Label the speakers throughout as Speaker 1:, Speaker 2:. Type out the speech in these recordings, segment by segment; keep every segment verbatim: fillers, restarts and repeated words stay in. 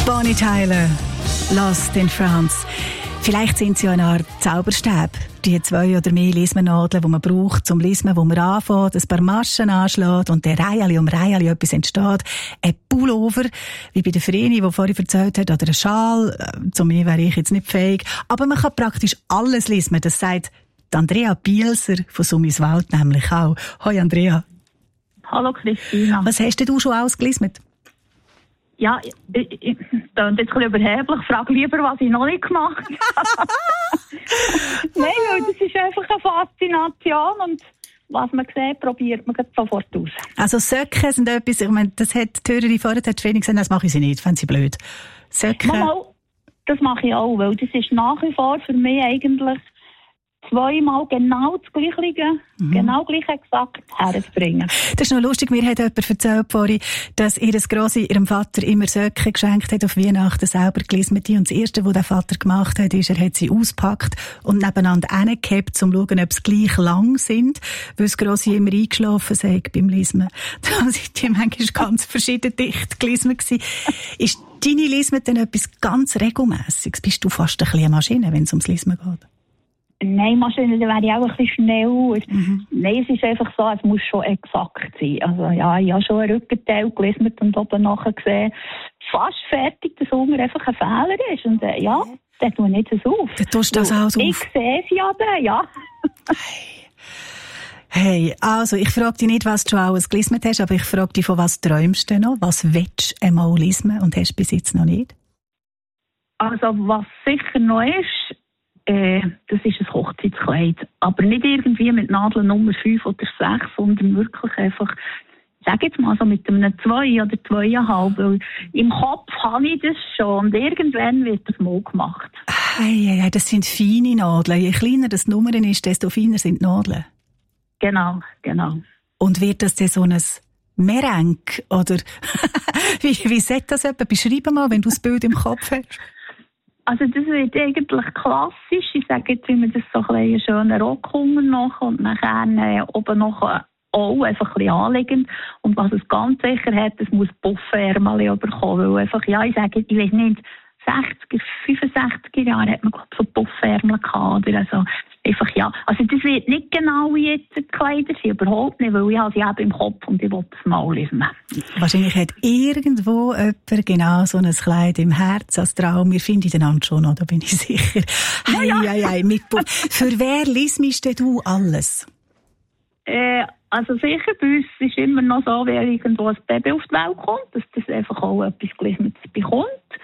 Speaker 1: Bonnie Tyler, Lost in France. Vielleicht sind sie ja eine Art Zauberstab. Die zwei oder mehr Lismennadeln, die man braucht, zum Lismen, wo man anfängt, ein paar Maschen anschlägt und der Reihe um Reihe etwas entsteht. Ein Pullover, wie bei der Vreni, die vorhin erzählt hat, oder ein Schal. Zu mir wäre ich jetzt nicht fähig. Aber man kann praktisch alles lismen. Das sagt Andrea Bielser von Summiswald nämlich auch. Hoi Andrea.
Speaker 2: Hallo Christina.
Speaker 1: Was hast du schon ausgelismet?
Speaker 2: Ja, ich, ich, ich das ist jetzt ein bisschen überheblich. Frage lieber, was ich noch nicht gemacht habe. Nein, weil das ist einfach eine Faszination und was man sieht, probiert man sofort aus.
Speaker 1: Also Söcke sind etwas, ich meine, das hat die Hörerin vorher hat gesagt, das mache ich sie nicht, fände sie blöd. Söcke.
Speaker 2: Mal, das mache ich auch, weil das ist nach wie vor für mich eigentlich zweimal genau das Gleiche, mhm. genau gleich exakt herzubringen.
Speaker 1: Das ist noch lustig, mir hat jemand erzählt vorhin, dass ihr Grossi ihrem Vater immer Söcke geschenkt hat auf Weihnachten, selber gelismete. Und das Erste, was der Vater gemacht hat, ist, er hat sie ausgepackt und nebeneinander hingehabt, um zu schauen, ob sie gleich lang sind, weil das Grossi immer eingeschlafen sei beim Lismen. Da sind die manchmal ganz verschieden dicht gelismet gewesen. Ist deine Lismen denn etwas ganz Regelmässiges? Bist du fast ein bisschen eine Maschine, wenn es ums Lismen geht?
Speaker 2: Nein, Maschine, da wäre ich auch ein bisschen schnell.
Speaker 1: Mhm.
Speaker 2: Nein, es ist einfach so, es muss schon exakt sein. Also ja, ich habe schon einen Rückenteil gelesen und oben nachher gesehen, fast fertig, dass unten einfach ein Fehler ist. Und äh, ja, dann tue ich nicht das auf.
Speaker 1: Dann tust du das alles auf?
Speaker 2: Ich sehe es ja dann, ja.
Speaker 1: Hey, also ich frage dich nicht, was du schon alles gelismet hast, aber ich frage dich, von was träumst du noch? Was willst du einmal lismen und hast bis jetzt noch nicht?
Speaker 2: Also was sicher noch ist, Äh, das ist ein Hochzeitskleid. Aber nicht irgendwie mit Nadel Nummer fünf oder sechs, sondern wirklich einfach, ich sage jetzt mal so mit einem zwei oder zweieinhalb. Weil im Kopf habe ich das schon und irgendwann wird das mal gemacht.
Speaker 1: Hey, hey, hey, das sind feine Nadeln. Je kleiner das Nummer ist, desto feiner sind die Nadeln.
Speaker 2: Genau, genau.
Speaker 1: Und wird das dann so ein Merengue? Oder wie, wie sagt das jemand? Beschreib mal, wenn du das Bild im Kopf hast.
Speaker 2: Also das wird eigentlich klassisch. Ich sage jetzt, wie man das so ein einen schönen Rockhunger noch und nachher äh, oben noch auch einfach ein bisschen anlegen. Und was es ganz sicher hat, es muss Puffärmel bekommen. Weil einfach, ja, ich sage, ich weiß nicht, sechziger, fünfundsechziger Jahre hat man glaube so Puffärmel gehabt. Oder also einfach, ja. Also das wird nicht genau wie jetzt die Kleider sind, überhaupt nicht, weil ich habe sie eben im Kopf und ich will das mal lesen.
Speaker 1: Wahrscheinlich hat irgendwo jemand genau so ein Kleid im Herz als Traum. Wir finden einander schon noch, da bin ich sicher. Hey, ja, ja. Hey, hey, mit Puff. Für wer lismst du alles?
Speaker 2: Äh, also sicher, bei uns ist immer noch so, wenn irgendwo ein Baby auf die Welt kommt, dass das einfach auch etwas Gelismetes bekommt.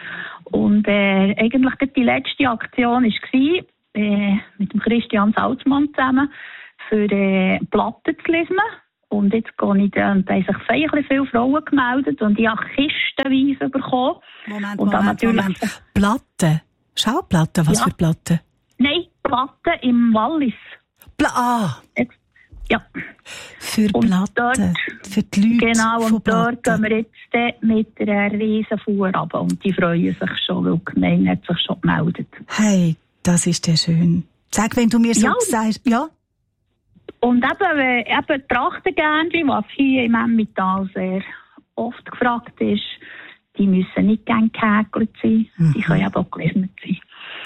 Speaker 2: Und äh, eigentlich die letzte Aktion war, äh, mit dem Christian Salzmann zusammen, für äh, Platten zu lesen. Und jetzt gehe ich dann, und da haben sich feierlich viele Frauen gemeldet und ich habe kistenweise bekommen.
Speaker 1: Moment,
Speaker 2: und
Speaker 1: Moment, Moment. Platten? Schallplatten? Was
Speaker 2: ja.
Speaker 1: für Platten?
Speaker 2: Nein, Platten im Wallis.
Speaker 1: Pla ah!
Speaker 2: Jetzt, ja.
Speaker 1: Für
Speaker 2: und
Speaker 1: Platten?
Speaker 2: Dort,
Speaker 1: für die Leute
Speaker 2: genau,
Speaker 1: von
Speaker 2: und dort
Speaker 1: Platten.
Speaker 2: gehen wir jetzt mit einer riesen Fuhr runter. Und die freuen sich schon, weil die Gemeinde hat sich schon gemeldet.
Speaker 1: Hey, das ist ja schön. Sag, wenn du mir so
Speaker 2: ja.
Speaker 1: sagst, ja?
Speaker 2: Und eben, eben Trachtengärnchen, was hier im Emmental sehr oft gefragt ist, die müssen nicht gerne gehäkelt sein, mhm. die können eben auch gelismet sein.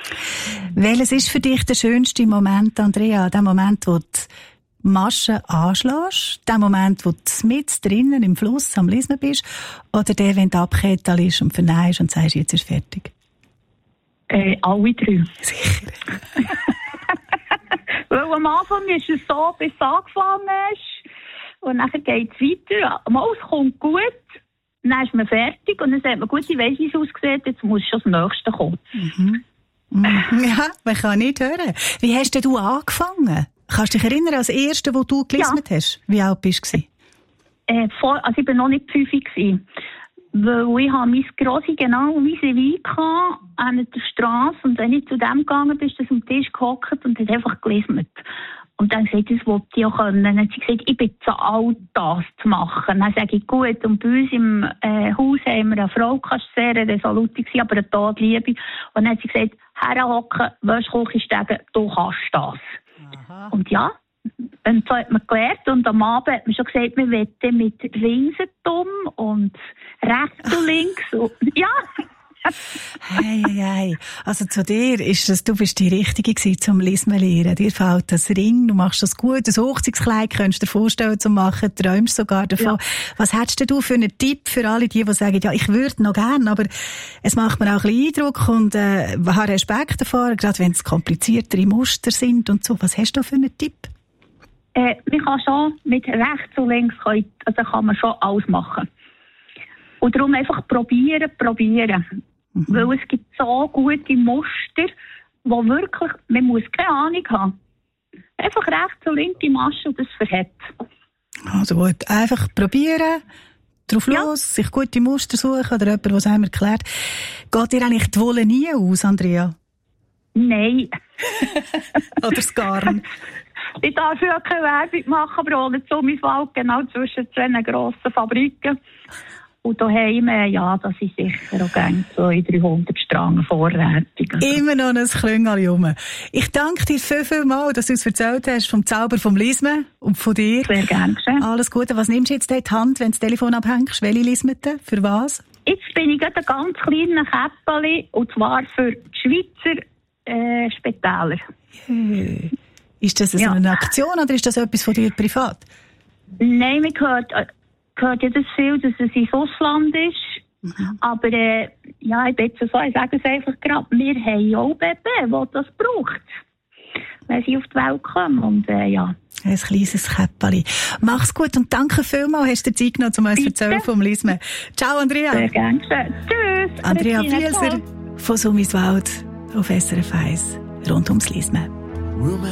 Speaker 1: Welches ist für dich der schönste Moment, Andrea? Der Moment, wo du die Maschen anschlägst, der Moment, wo du mit drinnen im Fluss am Lismen bist, oder der, wenn du abgekettet ist und verneinst und sagst, jetzt ist fertig?
Speaker 2: Äh, alle drei.
Speaker 1: Sicher.
Speaker 2: Weil am Anfang ist es so, bis es angefangen ist. Und dann geht es weiter. Mal, es kommt gut. Dann ist man fertig. Und dann sagt man, gut, ich weiss, wie es aussieht. Jetzt muss schon das Nächste kommen.
Speaker 1: Mhm. Ja, man kann nicht hören. Wie hast denn du angefangen? Kannst du dich erinnern, als Erste, wo du gelismet ja. hast? Wie alt bist du?
Speaker 2: Äh, vor, also ich war noch nicht fünf. Weil ich habe mein Grossi genau wie sie Wein an der Straße. Und wenn ich zu dem gegangen bin, ist er am Tisch gehockt und hat einfach gelismet. Und dann gesagt, das wollte ich auch können. Dann hat sie gesagt, ich bin zu alt, das zu machen. Dann sage ich, gut, und bei uns im äh, Haus haben wir eine Frau, die sehr resolutig war, aber eine Todliebe. Und dann hat sie gesagt, herhocken, Wäschküche steigen, du kannst das. Aha. Und ja, und so hat man gelernt. Und am Abend hat man schon gesagt, wir wollen mit Ringsentum und rechts und links. Und, ja.
Speaker 1: Hey, hey, hey. Also zu dir ist das, du bist die Richtige gewesen zum Lismen lernen. Dir fällt das Ring, du machst das gut, das Hochzeitskleid könntest du dir vorstellen zu machen, träumst sogar davon. Ja. Was hättest du für einen Tipp für alle die, die sagen, ja, ich würde noch gerne, aber es macht mir auch ein bisschen Eindruck und äh, habe Respekt davor, gerade wenn es kompliziertere Muster sind und so. Was hast du für einen Tipp?
Speaker 2: Äh, man kann schon mit rechts und links, kann, also kann man schon alles machen. Und darum einfach probieren, probieren. Mhm. Weil es gibt so gute Muster, wo wirklich, man muss keine Ahnung haben. Einfach rechts und linke Masche und das verhält.
Speaker 1: Also gut, einfach probieren, drauf ja. los, sich gute Muster suchen oder jemand, der es einem erklärt. Geht dir eigentlich die Wolle nie aus, Andrea?
Speaker 2: Nein.
Speaker 1: Oder das Garn?
Speaker 2: Ich darf ja keine Werbung machen, aber ohne Zummiswald, genau zwischen zwei grossen Fabriken. Und daheim, ja, das ist sicher auch gerne zweihundert, dreihundert Strang vorrätig.
Speaker 1: Immer noch ein Klüngeli rum. Ich danke dir viel, viel mal, dass du uns erzählt hast vom Zauber vom Lismen und von dir.
Speaker 2: Sehr gerne geschehen.
Speaker 1: Alles Gute. Was nimmst du jetzt in die Hand, wenn du das Telefon abhängst? Welche Lismete? Für was?
Speaker 2: Jetzt bin ich gerade ein ganz kleines Käppeli, und zwar für die Schweizer äh, Spitäler.
Speaker 1: Yeah. Ist das ja. eine Aktion oder ist das etwas von dir privat?
Speaker 2: Nein, man hört, hört ja das viel, dass es ins Ausland ist. Mhm. Aber äh, ja, ich bin jetzt so, ich sage es einfach gerade, wir haben auch Babys, die das braucht, wenn sie auf die Welt kommen. Und, äh, ja.
Speaker 1: Ein kleines Käppeli. Mach's gut und danke vielmals, hast du dir Zeit genommen, um uns zu erzählen vom Lismen. Ciao, Andrea.
Speaker 2: Sehr gerne. Tschüss.
Speaker 1: Andrea Vielser von Summiswald auf S R F eins rund ums Lismen.